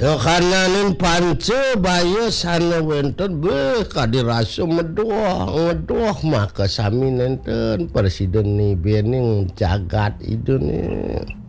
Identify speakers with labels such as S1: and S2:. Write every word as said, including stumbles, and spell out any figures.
S1: Sekananin pancu bayu sana wenten beh kadirasu medoh ngedoh mah kesami nenten presiden nih bening jagat itu nih